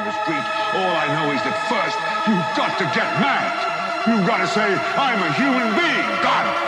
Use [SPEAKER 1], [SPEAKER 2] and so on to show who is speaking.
[SPEAKER 1] the street. All I know is that first, you've got to get mad. You've got to say, I'm a human being. God